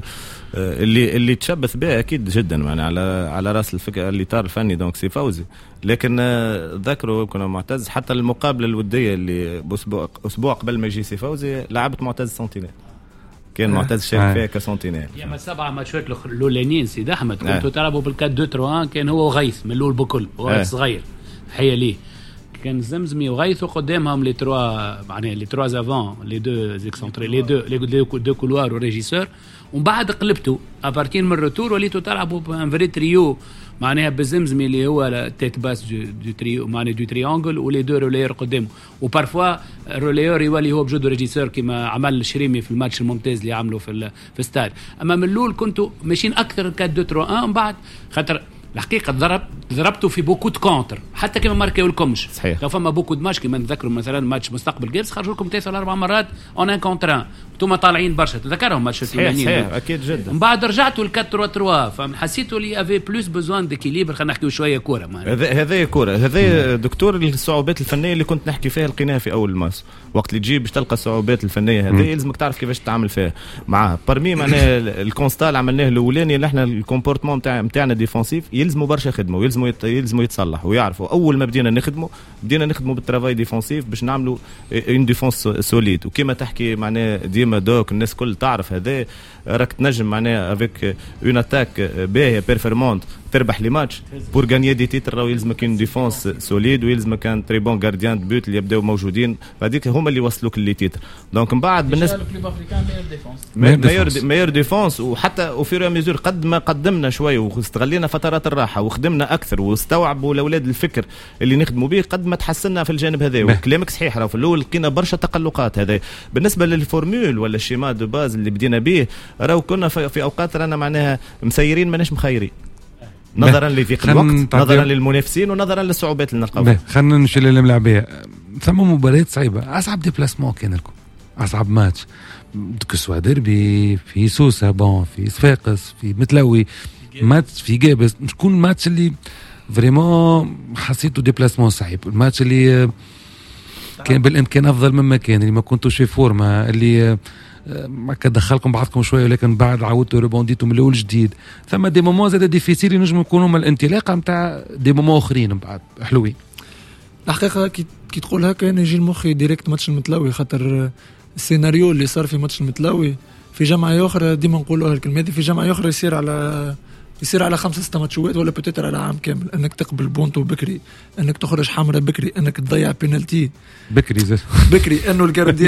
اللي تشبث به أكيد جدا يعني على رأس الفكرة الإطار الفني. دونك سي فوزي. لكن ذكروا كنا معتز حتى المقابلة الودية اللي أسبوع قبل ما يجي سي فوزي لعبت معتز سنتينيل. كان معتز شارك فيها كسنتينيل. يا 7 ماتشات الاولانيين سيد احمد كنتوا تلعبوا بالكاد 2-3-1. كان هو وغيث من الاول بكل هو صغير حيا ليه. كان زمزمي وغيث وقدامهم لي تروا معناها لي تروا افون لي دو زيكسونتري لي دو كولوار وريجيسور. ومن بعد قلبتوا ابارتين من الروتور وليتوا تلعبوا بان فري تريو معناها بالزمزمي اللي هو تيت باس دو تريو معناها دو تريانجل ولي دو رولير قدامه. وبارفوا الروليور يولي هو بجود ريجيسور كما عمل الشريمي في الماتش الممتاز اللي عمله في ستاد. اما من الاول كنتوا ماشيين اكثر 4-2-3-1. من بعد خاطر الحقيقه ضربتوا في بوكو دو كونتر حتى كما ماركيو لكمش. صحيح. لو فما بوكو دو ماتش كما نذكروا مثلا ماتش مستقبل جيبس خرجوا لكم 3 ولا 4 مرات اون ان كونتر. انتم طالعين برشا تذكرهم ماتش صحيح اكيد جدا. من بعد رجعتوا ل 4-3 فحسيتوا لي افي بلوس بوزوان ديكيليبر. خلينا نحكيو شويه كوره. هذا كوره هذا دكتور الصعوبات الفنيه اللي كنت نحكي فيها لقيناها في اول الماس. وقت اللي تجيب باش تلقى الصعوبات الفنيه هذه يلزمك تعرف كيفاش تتعامل فيها معها. برمي معناها الكونستا اللي عملناه الاولاني اللي احنا الكومبورتمون نتاعنا ديفونسيف يلزموا برشا خدمه ويلزموا يتصلح ويعرفوا. اول ما بدينا نخدموا بالترافاي ديفونسيف باش نعملوا اون ديفونس سوليد. وكما تحكي معناها ديما دوك الناس كل تعرف هذا راك تنجم معناها افيك اون اتاك باهيه بيرفورمانت تربح لي ماتش بور غانيي دي تيتر. راهو يلزمك ان ديفونس سوليد ويلزمك ان تري بون غارديان دو بوت اللي يبداو موجودين. هذيك هما اللي وصلوك لي تيتر. دونك من بعد بالنسبه ميور ديفونس وحتى وفي ميزور قد ما قدمنا شويه واستغلينا فترات الراحه وخدمنا اكثر واستوعبوا الاولاد الفكر اللي نخدموا به قد ما تحسنا في الجانب هذا. وكلامك صحيح راهو في الاول لقينا برشا تقلقات. هذا بالنسبه للفورمول ولا الشيما دو باز اللي بدينا به راهو كنا في اوقات رانا معناها مسيرين ماناش مخيرين نظرا لضيق الوقت نظرا للمنافسين ونظرا للصعوبات اللي نلقاوها. خلينا نمشي للملاعبيه. ثم مباريات صعيبه. اصعب ديبلاسمون كان لكم اصعب ماتش كسوا ديربي في سوسه بون في صفاقس في متلوي ماتش في جابس. شكون الماتش اللي فريمون حسيتوا ديبلاسمون صعيب؟ الماتش اللي كان بالامكان افضل مما كان اللي ما كنتوش في فورما اللي ما كدخلكم بعضكم شويه ولكن بعد عاودتوا ريبونديتوا من الاول جديد. ثم دي مومون زاد ديفيسيل ينجموا يكونوا من الانطلاقه نتاع دي مومون اخرين من بعد حلوين. الحقيقه كي تقول هكا انا يجي المخي ديريكت ماتش المتلوي خاطر السيناريو اللي صار في ماتش المتلوي في جمعه اخرى ديما نقولوا الكلمه هذه في جمعه اخرى يصير على 5-6 ماتشات ولا بتتر على عام كامل. انك تقبل بونتو بكري انك تخرج حمراء بكري انك تضيع بينالتي بكري انه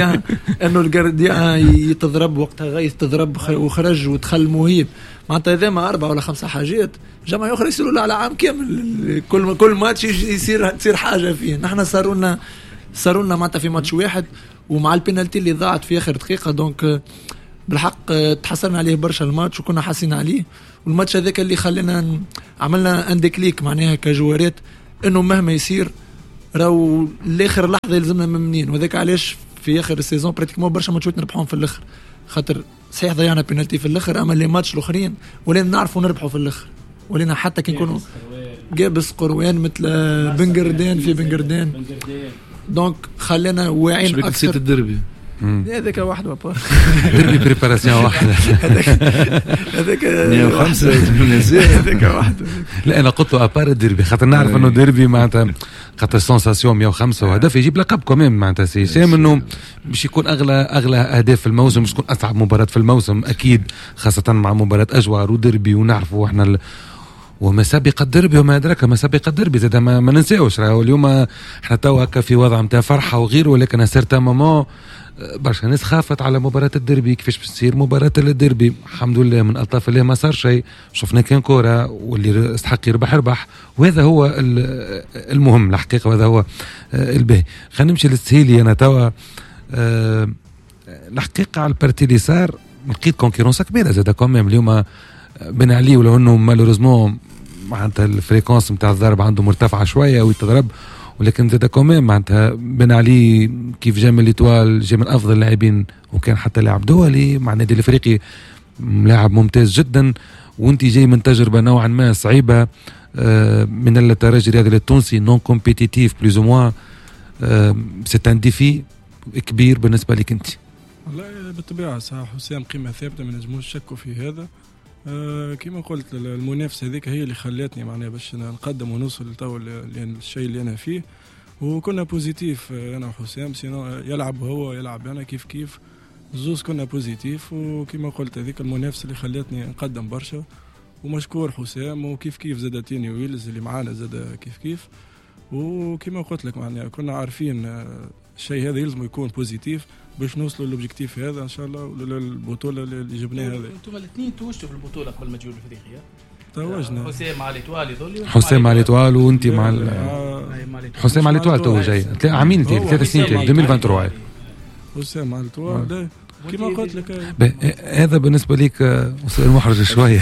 الجارديان يتضرب وقتها غيث تضرب وخرج ودخل مهيب. معناتها اذا ما 4 ولا 5 حاجات جمعه اخرى يصيروا على عام كامل. كل ماتش تصير حاجه فيه. نحن صاروا لنا معناتها في ماتش واحد ومع البينالتي اللي ضاعت في اخر دقيقه. دونك بالحق تحسرنا عليه برشا الماتش وكنا حاسين عليه. والماتش هذاك اللي خلينا عملنا انديكليك معناها كجوارات انه مهما يصير راهو لاخر لحظه يلزمنا ممنين. وذاك علاش في اخر السيزون براتيكمون برشا ماتشات نربحهم في الاخر خاطر صحيح ضيعنا بينالتي في الاخر اما لي ماتش الاخرين ولينا نعرفوا نربحوا في الاخر. ولينا حتى كي نكونوا جابس قروان مثل بنقردان في بنقردان. دونك خلينا واعيين اكثر. الدربي هذاك واحد وابار دربي بريباراسيون واحده هذاك 105 هذاك واحد. لا انا قلت له ابار الدربي خاطر نعرف انه دربي معناتها خاطر سونساسيون 105 وهدف يجيب لقب كمان معناتها سي انه باش يكون اغلى اهداف في الموسم باش تكون اصعب مباراه في الموسم اكيد خاصه مع مباراه اجوار ودربي ونعرفوا احنا وما سابق الدربي وما أدرك ما سابق الدربي زاد ما ننساوش. اليوم احنا تو هكا في وضع نتاع فرحه وغيره ولكن سيرتا مومون برشا ناس خافت على مباراة الدربي كيفاش بتصير مباراة الدربي. الحمد لله من ألطاف الله ما صار شيء. شفنا كان كورة واللي استحق يربح وهذا هو المهم الحقيقة وهذا هو الباهي. خلينا نمشي للسهيلي. أنا توا الحقيقة على البارتي اللي صار لقيت كونكيرونس كبيرة زاد كوميم اليوم بن علي ولو انه مالوريزمون معناتها الفريكونس نتاع الضرب عنده مرتفعة شوية ويتضرب ولكن زاد كوميم معناتها بن علي كيف جا من الإتوال جا من أفضل اللاعبين وكان حتى لاعب دولي مع النادي الأفريقي لاعب ممتاز جدا. وانت جاي من تجربة نوعا ما صعيبة من الترجي الرياضي التونسي نون كومبيتيتيف بلوز او موان سي ان ديفي كبير بالنسبة لك انت. والله بالطبيعة صح حسام قيمة ثابتة ما نجموش شكوا في هذا. كما قلت المنافسة هذيك هي اللي خلتني معناها باش نقدم ونوصل لتو الشيء اللي أنا فيه وكنا بوزيتيف أنا وحسام سينو يلعب هو يلعب أنا كيف زوز كنا بوزيتيف. وكما قلت هذيك المنافسة اللي خلتني نقدم برشا ومشكور حسام وكيف زادتيني ويلز اللي معانا زاد كيف وكما قلت لك معناها كنا عارفين الشيء هذا يلزم يكون بوزيتيف باش نوصلوا للوبجيكتيف هذا ان شاء الله للبطوله اللي جبناها هذه. انتم الاثنين توجتوا في البطوله قبل ما تجوا لافريقيا. توجنا حسام مع الإتوال يظل حسام مع الإتوال وانت مع حسام مع الإتوال تو جاي عامين 3 سنين 2023 حسام مع الإتوال كما قلت لك. هذا بالنسبه ليك سؤال محرج شويه.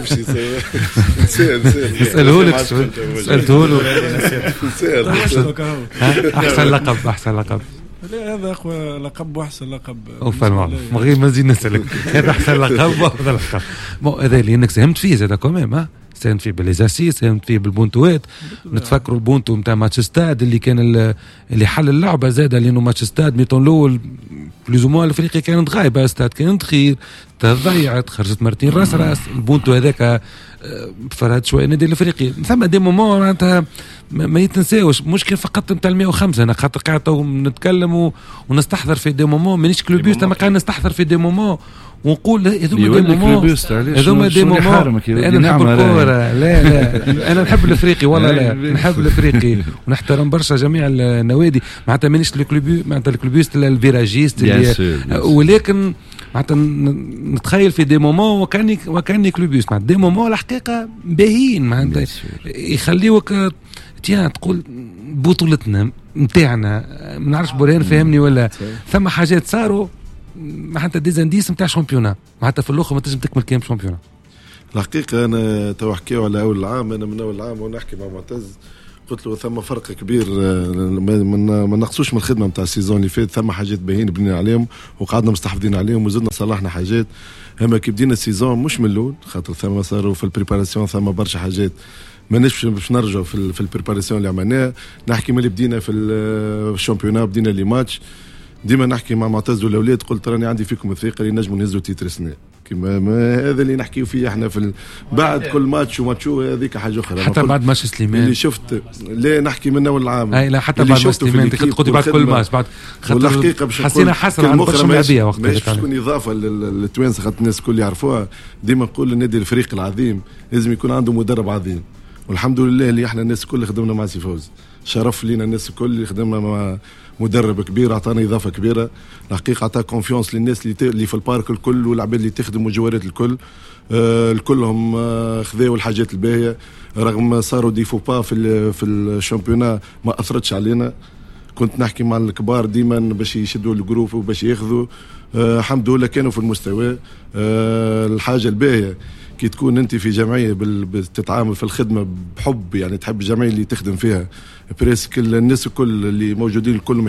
نساله لك سالته له. احسن لقب لا هذا اقوى لقب واحسن لقب. اوف من غير ما نزيد نسالك هذا احسن لقب وافضل لقب. هذا اللي انك ساهمت فيه زاد كوميم، ساهمت فيه بالليزاسي، ساهمت فيه بالبونتوات. نتفكروا البونتو نتاع ماتش ستاد اللي كان اللي حل اللعبه زاد، لانه ماتش ستاد ميطون الاول بلوزومون الافريقي كانت غايبه، ستاد كانت خير تضيعت، خرجت مرتين راس البونتو هذاك فرهد شويه النادي الافريقي. ثم دي مومون معناتها ما يتنساوش، مشكل فقط نتاع 105. انا خاطر قاعد نتكلم ونستحضر في دي مومون، مانيش كلوبيوس لما قاعد نستحضر في دي مومون ونقول هذوما دي مومون. انا نحب الكوره، لا انا نحب الافريقي والله، لا نحب الافريقي ونحترم برشا جميع النوادي. معناتها مانيش الكلوبيوس، معناتها الكلوبيوس الفيراجيست ولكن معناتها نتخيل في دي مومون وكاني كلوبيوس. معناتها دي مومون الحقيقه باهين، معناتها يخليوك تقول بطولتنا نتاعنا. ما نعرفش بورين فهمني ولا ثم حاجات صاروا معناتها ديزانديس نتاع شامبيونا، معناتها في الاخر ما تنجم تكمل كام شامبيونا. الحقيقه انا تو حكيو على اول العام، انا من اول العام ونحكي مع معتز قلت له ثم فرق كبير، ما نقصوش من الخدمه نتاع السيزون اللي فات. ثم حاجات باهين بنينا عليهم وقعدنا مستحفظين عليهم وزدنا صلحنا حاجات. اما كي بدينا السيزون مش من الاول، خاطر ثم صاروا في البريباراسيون ثم برشا حاجات ما باش نرجعوا في البريباراسيون اللي عملناها. نحكي ملي بدينا في الشامبيونا بدينا لي ماتش، ديما نحكي مع معتز والاولاد قلت راني عندي فيكم الثقه اللي نجموا نهزوا تيتر السنه. كما هذا اللي نحكيو فيه احنا في بعد كل ماتش وماتشو، هذيك حاجه اخرى. حتى بعد ماتش سليمان اللي شفت، لا نحكي من اول العام، لا حتى بعد ماتش سليمان قلت بعد كل ماتش بعد الحقيقه حسينا حسن عن برشا لاعبيه وقت باش تكون اضافه للتوانسه، خاطر الناس الكل يعرفوها. ديما نقول النادي الافريقي العظيم لازم يكون عنده مدرب عظيم، والحمد لله اللي احنا الناس الكل خدمنا مع سي فوزي. شرف لينا الناس الكل اللي خدمنا مع مدرب كبير، اعطانا اضافه كبيره. الحقيقه اعطى كونفيونس للناس اللي في البارك الكل والعباد اللي تخدم والجوارات الكل. الكلهم خذاوا الحاجات الباهيه، رغم صاروا دي فوبا في الشامبيونا ما اثرتش علينا. كنت نحكي مع الكبار ديما باش يشدوا الجروب وباش ياخذوا. الحمد لله كانوا في المستوى. الحاجه الباهيه كي تكون انت في جمعيه بتتعامل في الخدمه بحب، يعني تحب الجمعيه اللي تخدم فيها، بريسك الناس الكل اللي موجودين الكل